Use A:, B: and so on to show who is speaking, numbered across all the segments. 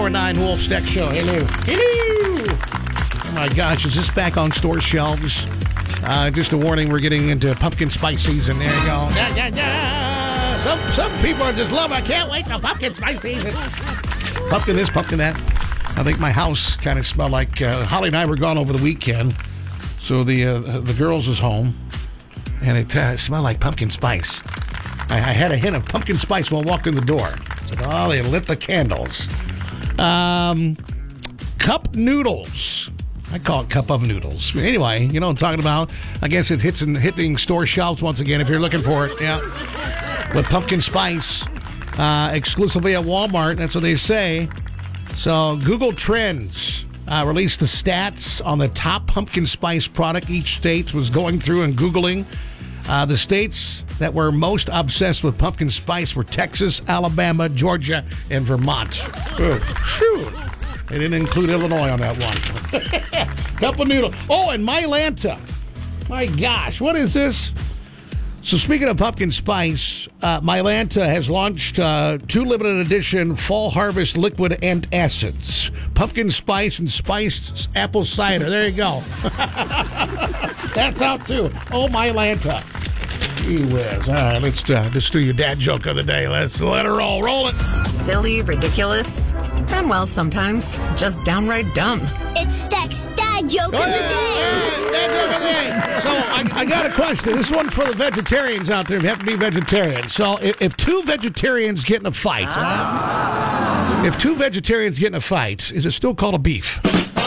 A: 1049 Wolf Stack Show. Hello. Oh my gosh, is this back on store shelves? Just a warning, we're getting into pumpkin spice season. There you go. Some people are just loving. I can't wait till pumpkin spice season. Pumpkin this, pumpkin that. I think my house kind of smelled like Holly and I were gone over the weekend, so the girls was home, and it smelled like pumpkin spice. I had a hint of pumpkin spice when I walked in the door. I said, oh, they lit the candles. Cup noodles. I call it cup of noodles. Anyway, you know what I'm talking about. I guess it hitting store shelves once again if you're looking for it. Yeah. With pumpkin spice, exclusively at Walmart. That's what they say. So Google Trends released the stats on the top pumpkin spice product each state was going through and Googling. The states that were most obsessed with pumpkin spice were Texas, Alabama, Georgia, and Vermont. Oh, shoot. They didn't include Illinois on that one. Cup of noodle. Oh, and Mylanta. My gosh, what is this? So speaking of pumpkin spice, Mylanta has launched 2 limited edition fall harvest liquid antacids. Pumpkin spice and spiced apple cider. There you go. That's out too. Oh, Mylanta. Gee whiz. All right, let's do your dad joke of the day. Let's let her roll. Roll it.
B: Silly, ridiculous, and well, sometimes just downright dumb.
C: It's Stack's dad joke of the day.
A: Dad joke of the day. So I got a question. This one for the vegetarians out there. You have to be vegetarian. So if 2 vegetarians get in a fight, if 2 vegetarians get in a fight, is it still called a beef?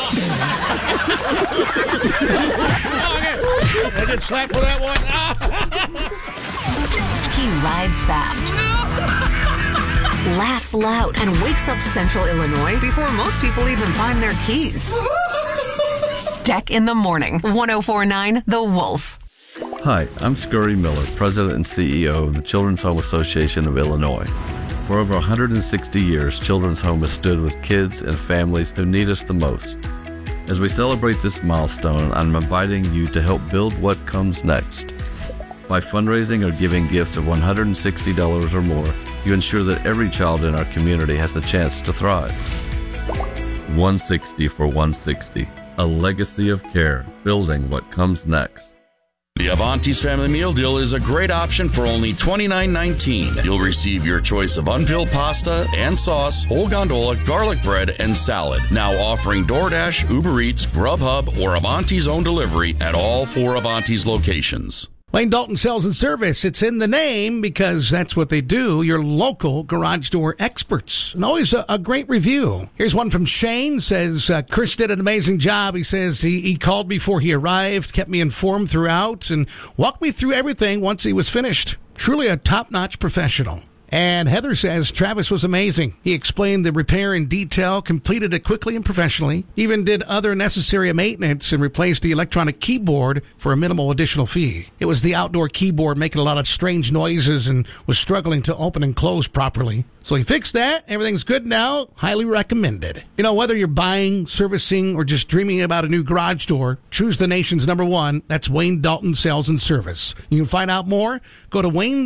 A: I get slapped for that one.
B: He rides fast, laughs loud, and wakes up Central Illinois before most people even find their keys. Stack in the Morning, 1049 The Wolf.
D: Hi, I'm Scurry Miller, President and CEO of the Children's Home Association of Illinois. For over 160 years, Children's Home has stood with kids and families who need us the most. As we celebrate this milestone, I'm inviting you to help build what comes next. By fundraising or giving gifts of $160 or more, you ensure that every child in our community has the chance to thrive. 160 for 160, a legacy of care, building what comes next.
E: The Avanti's Family Meal Deal is a great option for only $29.19. You'll receive your choice of unfilled pasta and sauce, whole gondola, garlic bread, and salad. Now offering DoorDash, Uber Eats, Grubhub, or Avanti's own delivery at all 4 Avanti's locations.
A: Wayne Dalton Sales and Service. It's in the name because that's what they do. Your local garage door experts. And always a great review. Here's one from Shane. Says, Chris did an amazing job. He says he called before he arrived, kept me informed throughout, and walked me through everything once he was finished. Truly a top-notch professional. And Heather says Travis was amazing. He explained the repair in detail, completed it quickly and professionally, even did other necessary maintenance and replaced the electronic keyboard for a minimal additional fee. It was the outdoor keyboard making a lot of strange noises and was struggling to open and close properly. So he fixed that. Everything's good now. Highly recommended. You know, whether you're buying, servicing, or just dreaming about a new garage door, choose the nation's #1. That's Wayne Dalton Sales and Service. You can find out more. Go to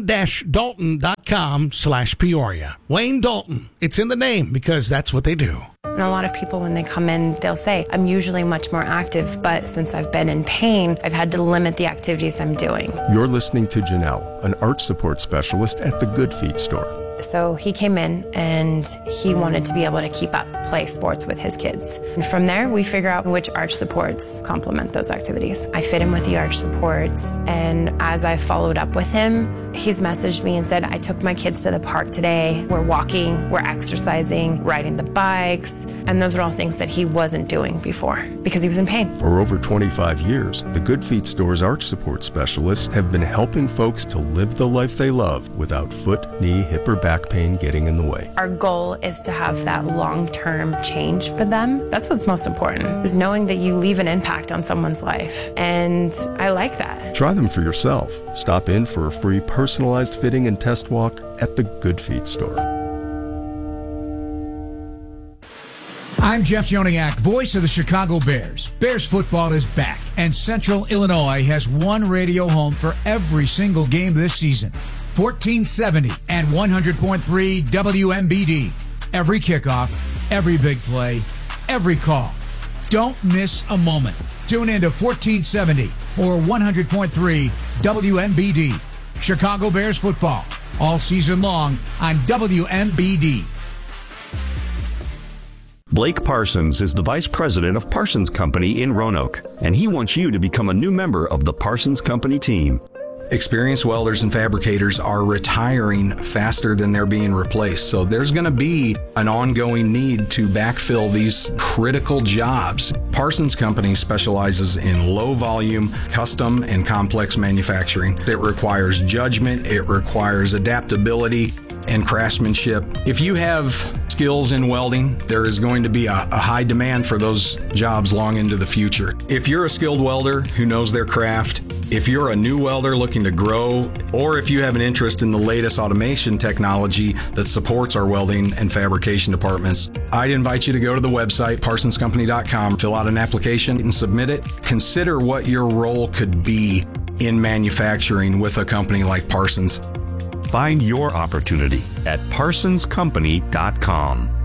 A: wayne-dalton.com/Peoria. Wayne Dalton. It's in the name because that's what they do.
F: And a lot of people, when they come in, they'll say, I'm usually much more active, but since I've been in pain, I've had to limit the activities I'm doing.
G: You're listening to Janelle, an arch support specialist at the Good Feet store.
F: So he came in and he wanted to be able to keep up, play sports with his kids. And from there, we figure out which arch supports complement those activities. I fit him with the arch supports, and as I followed up with him, he's messaged me and said, I took my kids to the park today. We're walking, we're exercising, riding the bikes, and those are all things that he wasn't doing before because he was in pain.
G: For over 25 years, the Good Feet store's arch support specialists have been helping folks to live the life they love without foot, knee, hip, or back pain getting in the way.
F: Our goal is to have that long-term change for them. That's what's most important, is knowing that you leave an impact on someone's life. And I like that.
G: Try them for yourself. Stop in for a free personalized fitting and test walk at the Good Feet store.
H: I'm Jeff Joniak, voice of the Chicago Bears. Bears football is back, and Central Illinois has one radio home for every single game this season. 1470 and 100.3 WMBD. Every kickoff, every big play, every call. Don't miss a moment. Tune in to 1470 or 100.3 WMBD. Chicago Bears football all season long on WMBD.
I: Blake Parsons is the Vice President of Parsons Company in Roanoke, and he wants you to become a new member of the Parsons Company team.
J: Experienced welders and fabricators are retiring faster than they're being replaced. So there's going to be an ongoing need to backfill these critical jobs. Parsons Company specializes in low volume, custom, and complex manufacturing. It requires judgment, it requires adaptability and craftsmanship. If you have skills in welding, there is going to be a high demand for those jobs long into the future. If you're a skilled welder who knows their craft, if you're a new welder looking to grow, or if you have an interest in the latest automation technology that supports our welding and fabrication departments, I'd invite you to go to the website, parsonscompany.com, fill out an application and submit it. Consider what your role could be in manufacturing with a company like Parsons.
I: Find your opportunity at parsonscompany.com.